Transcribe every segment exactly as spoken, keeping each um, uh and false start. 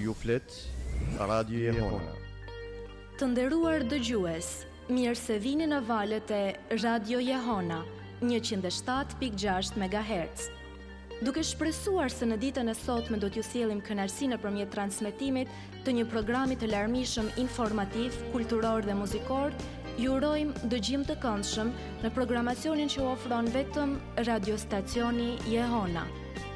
Ju flet Radio Jehona. Të nderuar dëgjues, mirë se vini në valët e Radio Jehona, njëqind e shtatë pikë gjashtë megahertz. Duke shpresuar se në ditën e sotme do t'ju sjellim kënaqësi nëpërmjet transmetimit të një programi të larmishëm informativ, kulturor dhe muzikor, ju urojmë dëgjim të këndshëm në programacionin që ofron vetëm radiostacioni Jehona.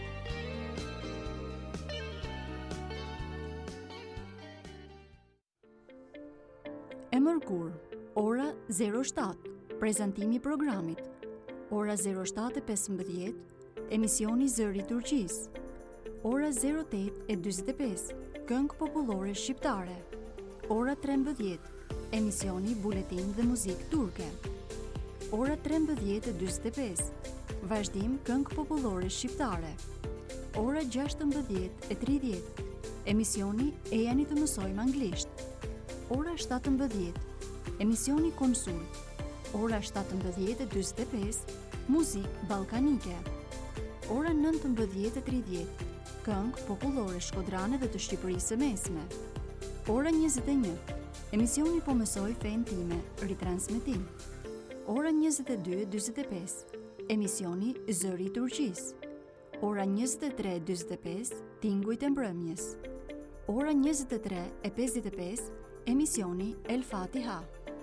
E mërkur, ora zero shtatë, prezantimi i programit. Ora zero shtatë e pesëmbëdhjetë, emisioni Zëri i Turqisë. Ora zero tetë e dyzet e pesë, këngë popullore shqiptare. Ora trembëdhjetë, emisioni Buletin dhe muzikë turke. Ora trembëdhjetë e dyzet e pesë, vazhdim këngë popullore shqiptare. Ora gjashtëmbëdhjetë e tridhjetë, emisioni E jani të mësojmë anglisht. Ora shtatëmbëdhjetë, emisioni Konsult. Ora shtatëmbëdhjetë e dyzet e pesë, muzikë ballkanike. Ora nëntëmbëdhjetë e tridhjetë, këngë popullore shkodrane dhe të Shqipërisë së Mesme. Ora njëzet e një, emisioni Po mësoj fen time, ritransmetim. Ora njëzet e dy e dyzet e pesë, emisioni Zëri i Turqisë. Ora njëzet e tre e dyzet e pesë, Tingujt e mbrëmjes. Ora njëzet e tre e pesëdhjetë e pesë, emisioni El Fatiha.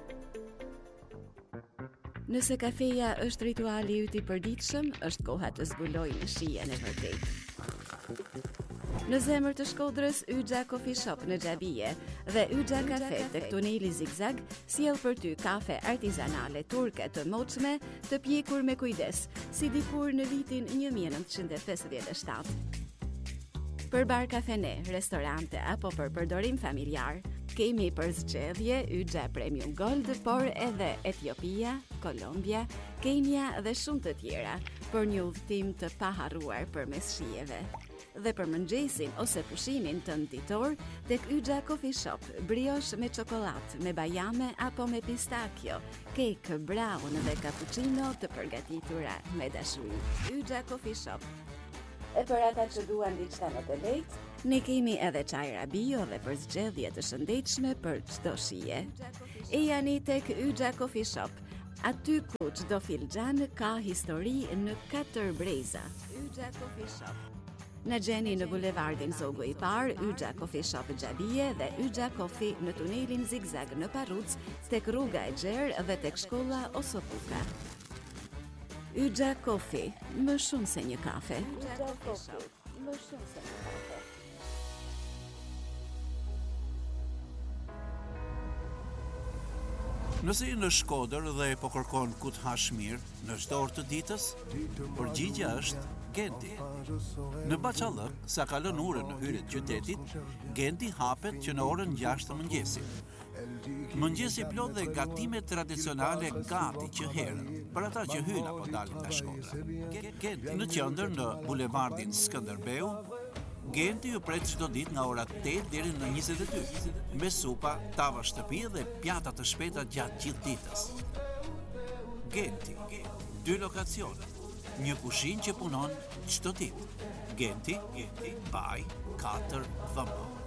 Nëse kafeja është rituali yt i përditshëm, është koha të zbulojmë shijen e vërtetë. Në zemër të Shkodrës, Yxha Coffee Shop në Xhabije dhe Yxha Cafe tek tuneli Zigzag sjell për ty kafe artizanale turke të moçme, të pjekur me kujdes, si dikur në vitin një mijë e nëntëqind e pesëdhjetë e shtatë. Për bar kafene, restorante apo për përdorim familjar, kemi për zgjedhje Yxha Premium Gold, por edhe Etiopia, Kolombia, Kenia dhe shumë të tjera, për një udhëtim të paharruar përmes shijeve. Dhe për mëngjesin ose pushimin të ditor, tek Yxha Coffee Shop, brioche me çokollatë, me bajame apo me pistachio, kek, brown dhe cappuccino të përgatitura me dashuri. Yxha Coffee Shop. E për ata që duan diçka më të lehtë, ne kemi edhe çajra bio dhe për zgjedhje të shëndetshme për çdo shije. E jani tek Yxha Coffee Shop, aty ku çdo filxhan ka histori në katër breza. Yxha Coffee Shop. Në gjeni në bulevardin Zogu i Parë, Yxha Coffee Shop Xhabije dhe Yxha Coffee në tunelin Zigzag në Parruc, tek rruga e Gjerë dhe tek shkolla Osopuka. Yxha Coffee, më shumë se një kafe. Yxha Coffee, më shumë se një kafe. Nëse je në Shkodër dhe po kërkon ku të hash mirë në çdo orë të ditës, përgjigjja është Gendi. Në Bachallëk, sa kalon orën në hyrje të qytetit, Gendi hapet që në orën gjashtë të mëngjesit. Mëngjesi plot dhe gatime tradicionale gati që herën, për ata që hyjnë apo dalin nga Shkodra. Gendi në qendër në bulevardin Skënderbeu, Gendi ju pret çdo ditë nga ora tetë deri në njëzet e dy, me supa, tava shtëpi dhe pjata të shpejta gjatë gjithë ditës. Gendi, dy lokacione, një kushinë që punon çdo ditë. Gendi, Baj, katër V M.